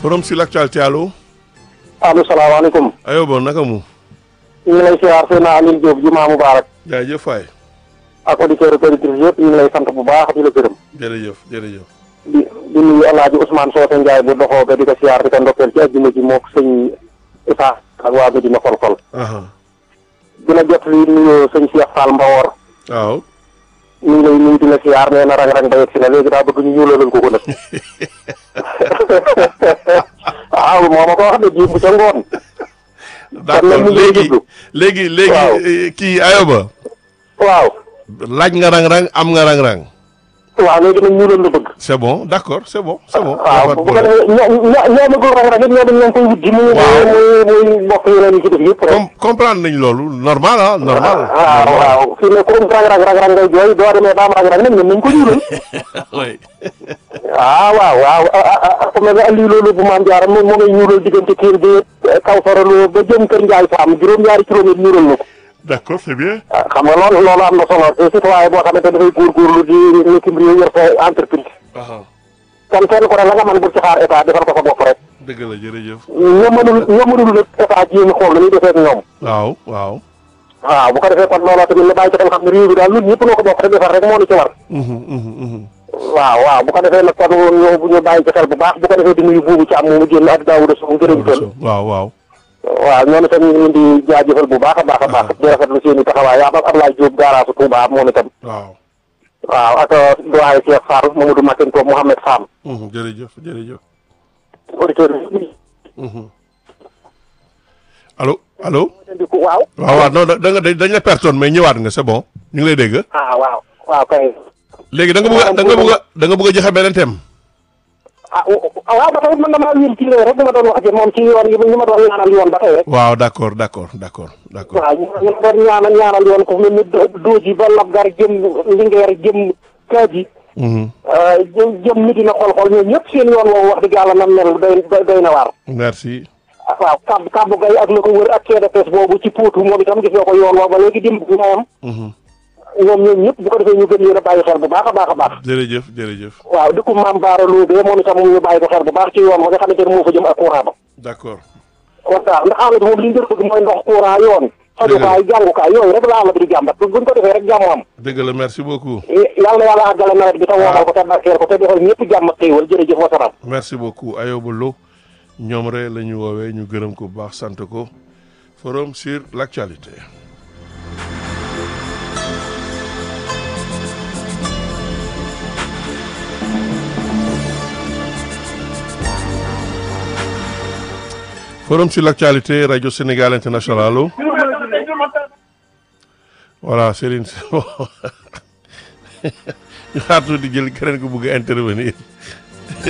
forum sur l'actualité allo. allo salaamaaleykum. Ayoba naka mu. ñu ngi lay siyaar seen Alioune Diop jumaa mubaarak. jaajëf waay. ak auditeurs ak auditrices yëpp ñu ngi lay sant bu baax di la gërëm. jërëjëf jërëjëf. di nuyu El Hadj Ousmane Socé Ndiaye bu doxoo ba di ko siyaar di ko ndokkeel ci àjjuma ji moog sëñ Issa ak waa Medina Kolkol. dina jot li nuyu sëñ Cheikh Fall Mbawor. waaw. ñu ngi lay nuyu di la siyaar nee na rang-rang ba yegg si na léegi daa bëgg ñu ñuulalal ko nag. waaw moo ma ko wax ne ji bu ca ngoon. d'accord léegi kii Ayoba. waaw. laaj nga rang-rang am nga rang-rang. waaw léegi nag ñuulal la bëgg. c'est bon d'accord c'est bon. waaw bu ko defee ñoo ma góor rang-rang it ñoo ngi koy wut ji. muy mbokk yeneen yi ci def yëpp rek. comprendre nañ loolu normal ah normal. waaw fii ne ku rang-rang ngay jooy doo demee ba am rang-rang nag ñun nañ ko ñuulal. oui. waaw ku mel ne andi loolu bu maam Diarra moom moo ngay ñuulal diggante kër gi kaw faraloo ba jëm kër Ndiaye Sam juróom-ñaari kilomètre ñuulal na ko. d'accord c'est bien. xam nga loolu am na solo te citoyen boo xamante dafay góorgóorlu di ñetti mbir yor sa entreprise. kon kenn ku ne la nga mën bu ci xaar état defal ko sa bopp rek. dëgg la jërëjëf. ñoo mënul nag état ji ñu xool la ñuy defee ak ñoom. waaw bu ko defee kon looloo tamit la bàyyi ci xel xam ne réew bi daal ñun ñëpp noo ko bokk rek defar rek moo ñu ci war. waaw bu ko defee nag kon ñu bàyyi ci xel bu baax bu ko defee di nuyu buubu ci am mu génn ak Daouda Sow ngërëm tël. waaw ñoom itam ñu ngi leen di jaajëfal bu baax a baax di rafetlu seen i taxawaay ak Abdoulaye Diop garaasu Touba moom itam. waaw ak doyen Cheikh Fall Mamadou Makenko Mouhamed Sam. jërëjëf. auditeur bi. allo. waaw non dañ la personne mais ñëwaat nga c'est bon ñu ngi lay dégg. waaw kay. léegi da nga bëgg a joxe beneen thème. waaw ba tey man damaa wér ci rek li ma doon wax ak moom ci yoon yi ma doon ñaanal yoon ba tey rek. waaw d'accord. waaw ñu doon ñaanal yoon ko mel ni Dooji ba Labgar jëm Linguère jëm Kaaji. jëm Medina Xol-Xol ñoom ñëpp seen yoon woowu wax dëgg yàlla nam mel doy na waar. merci. waaw Kàbbu Gay ak la ko wër ak KDPS boobu ci Potou moom itam gis nga ko yoon woowu ba léegi dimb ñoom. ñoom ñëpp bu ko defee ñu gën leen a bàyyi xel bu baax a baax. jërëjëf. waaw di ko maam Baara Loubé moom itam ñu bàyyi ko xel bu baax ci yoon wa nga xamante ne moo fa jëm ak courant ba. d'accord. waaw ndax àll bi moom li ñu gën a bëgg mooy ndox courant yoon. fajukaay jàngukaay yooyu rek la àll bi di jàmbat buñ ko defee rek jàmm am. dëgg la merci beaucoup. yàlla na yàlla àggale nawet bi te woomal ko te barkeel ko te defal ñëpp jàmm ak xéewal jërëjëf wa salaam. merci beaucoup Ayoba Lo ñoom rek la ñu woowee ñu gërëm ko bu baax sant ko forum sur l'actualité. forum sur l'actualité radio Sénégal international allo. voilà Serigne ñu xaatu di jël keneen ko bëgg a intervenir